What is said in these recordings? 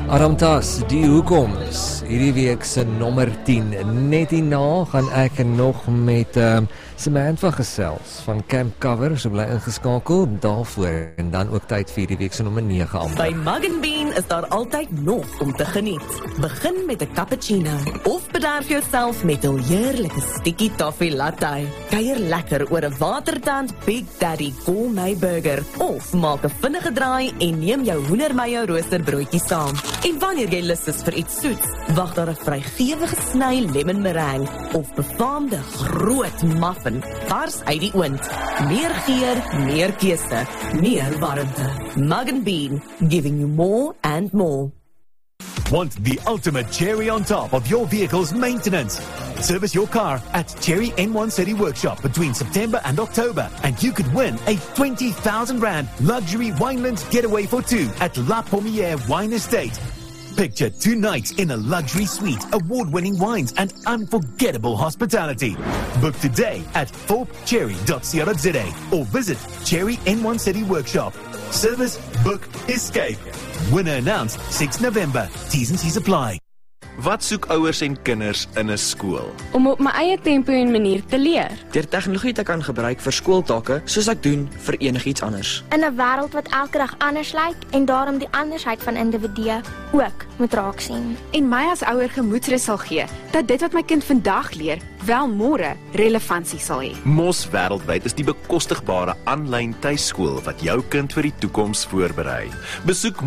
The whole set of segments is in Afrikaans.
Aramtas, die hoekoms, hierdie week se nommer 10. Net hierna gaan ek nog met Samantha gesels van Camp Cover, so bly ingeskakel daarvoor en dan ook tyd vir hierdie week se nommer 9 aan. By Mug & Bean is daar altyd nog om te geniet. Begin met 'n cappuccino of bederf jouself met 'n heerlike sticky toffee latte. Kuier lekker oor 'n watertand Big Daddy gourmet burger of maak 'n vinnige draai en neem jou hoendermayo roosterbroodjie saam. En wanneer jy lus is vir iets soets, wag daar 'n vrygewige sny lemon meringue of befaamde groot muffin vars uit die oond. Meer geur, meer keuse, meer warmte. Mug & Bean, giving you more and more. Want the ultimate cherry on top of your vehicle's maintenance? Service your car at Cherry N1 City Workshop between September and October, and you could win a R20,000 luxury Winelands getaway for two at La Pommière Wine Estate. Picture 2 nights in a luxury suite, award-winning wines, and unforgettable hospitality. Book today at thorpecherry.co.za or visit Cherry N1 City Workshop. Service, book, escape. Winner announced 6 November. T's and C's apply. Wat soek ouers en kinders in 'n skool? Om op my eie tempo en manier te leer. Deur tegnologie te kan gebruik vir skooltake, soos ek doen vir enigiets anders. In 'n wêreld wat elke dag anders lyk en daarom die andersheid van individue ook moet raak sien. En my as ouer gemoedsrus sal gee, dat dit wat my kind vandag leer, wel môre relevantie sal hê. Mos Wêreldwyd is die bekostigbare aanlyn tuiskool wat jou kind vir die toekoms voorberei. Besoek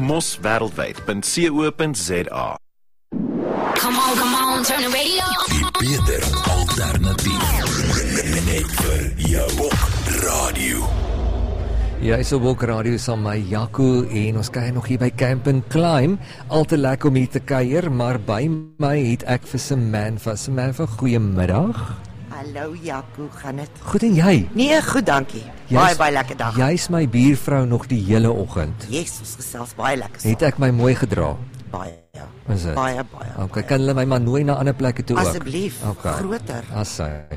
moswêreldwyd.co.za. Come on, turn the radio. Die beter alternatief. Net vir jou op radio. Ja, is op radio saam my Jaco en ons kuier nog hier by Camp & Climb. Al te lekker om hier te kuier, maar by my het ek vir Samantha. Samantha, goeiemiddag. Hallo Jaco, gaan dit? Goed en jy? Nee, goed, dankie. Baie lekker dag. Jy's my buurvrou nog die hele oggend. Yes, ons gesels baie lekker. Het ek my mooi gedra? Baie, ja. Is dit? Baie. Okay, kan hulle my maar nooi na ander plekke toe ook? Asseblief, groter. As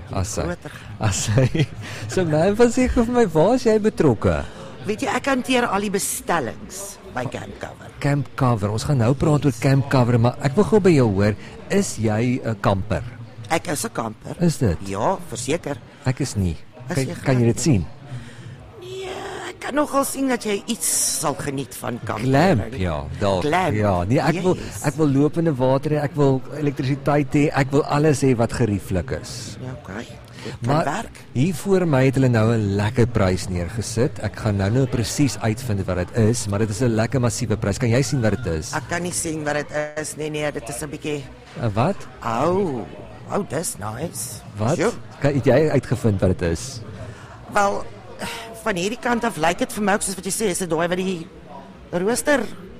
sy. Samantha, sê vir my, waar is jy betrokke? Weet jy, ek hanteer al die bestellings by Camp Cover. Camp Cover, ons gaan nou praat oor Camp Cover, maar ek wil gou by jou hoor, is jy 'n kamper? Ek is 'n kamper. Is dit? Ja, verseker. Ek is nie. Kan jy dit sien? Nee, ek kan nogal sien dat jy iets sal geniet van kamper. Glamp, ja, daar. Glamp. Ja, nee, ek wil lopende water hê, ek wil elektrisiteit hê, ek wil alles hê wat gerieflik is. Ja, okay. Maar hier voor my het hulle nou 'n lekker prys neergesit. Ek gaan nou presies uitvind wat dit is, maar dit is 'n lekker massiewe prys. Kan jy sien wat dit is? Ek kan nie sien wat dit is. Nee, dit is 'n bietjie. Wat? Oh, dis nice. Wat? Het jy uitgevind wat dit is? Wel, van hierdie kant af lyk dit vir my ook soos wat jy sê, is dit daai wat die rooster.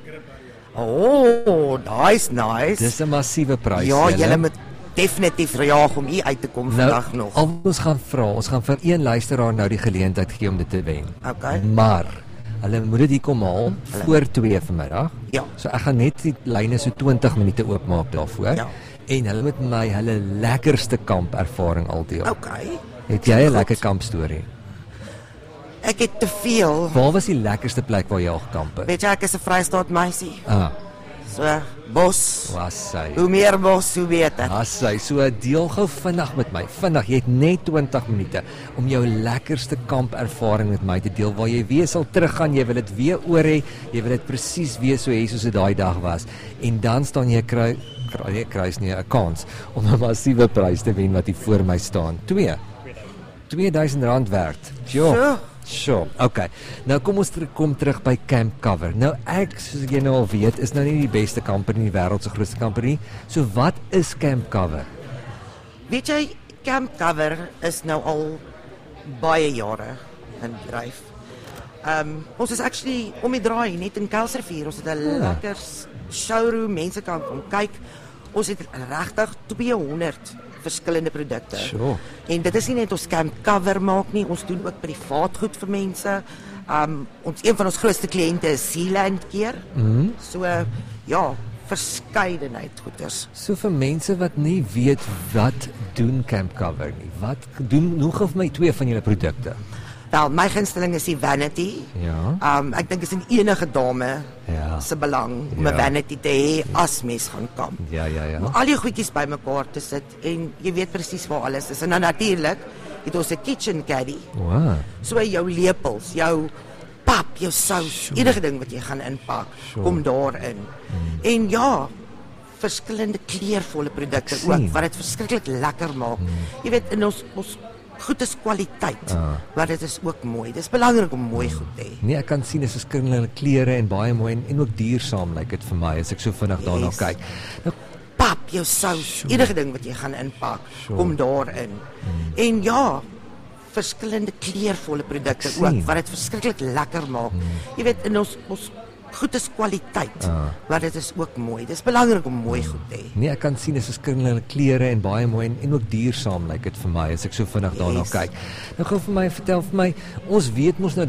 Oh, nice. Dis 'n massiewe prys. Ja, jy moet definitief reageer om hier uit te kom vandag nog. Ons gaan vir een luisteraar nou die geleentheid gee om dit te wen. Okay. Maar hulle moet dit hier kom haal voor 2 vanmiddag. Ja. So ek gaan net die lyne so 20 minute oopmaak daarvoor. Ja. En hulle moet my hulle lekkerste kampervaring al deel. Okay. Het jy 'n lekker kampstorie? Ek het te veel. Waar was die lekkerste plek waar jy al gekamp het? Weet jy, ek is 'n Vrystaat meisie. So, bos. Was sy. Hoe meer bos, hoe beter. Was sy. So deel gou vinnig met my. Vinnig, jy het net 20 minute om jou lekkerste kampervaring met my te deel waar jy weer sal teruggaan, jy wil dit weer oor hê, jy wil dit presies weer so hê soos dit daai dag was. En dan staan jy kruis nie 'n kans om 'n massiewe prys te wen wat hier voor my staan. R2000 werd. Sure. Okay. Nou kom ons kom terug by Camp Cover. Nou ek, soos jy nou al weet, is nou nie die beste kamper in die wêreld, se grootste kamper nie. So wat is Camp Cover? Weet jy, Camp Cover is nou al baie jare in bedryf. Ons is actually om die draai net in Kuilsrivier. Ons het 'n lekker showroom, mense kan kom kyk. Ons het regtig 200 verskillende produkte. Sure. En dit is nie net ons Camp Cover maak nie, ons doen ook privaat goed vir mense. Een van ons grootste kliënte is Sealand Keer. So ja, verskeidenheid goeders. So vir mense wat nie weet wat doen Camp Cover nie. Wat doen, noem gou vir my 2 van julle produkte. Wel, my gunsteling is die Vanity. Ja. Ek dink is in enige dame se belang om 'n Vanity te hê as mens gaan kamp. Ja. Om al jou goedjies bymekaar te sit en jy weet presies waar alles is. En dan natuurlik het ons 'n kitchen caddy. Wow. So jou lepels, jou pap, jou sous, enige ding wat jy gaan inpak, kom daarin. En ja, verskillende kleurvolle produkte ook wat dit verskriklik lekker maak. Jy weet, in ons goed is kwaliteit, maar dit is ook mooi. Dit is belangrik om mooi goed te hê. Nee, ek kan sien dis verskillende kleure en baie mooi en ook duursaam lyk dit vir my as ek so vinnig daarna kyk. Nou pap, jou sous, enige ding wat jy gaan inpak, kom daarin. En ja, verskillende kleurvolle produkte ook wat dit verskriklik lekker maak. Jy weet, in ons goed is kwaliteit, maar dit is ook mooi. Dit is belangrik om mooi goed te hê. Nee, ek kan sien dis verskillende kleure en baie mooi en ook duursaam lyk dit vir my as ek so vinnig daarna kyk. Nou gou vir my vertel vir my, ons weet mos nou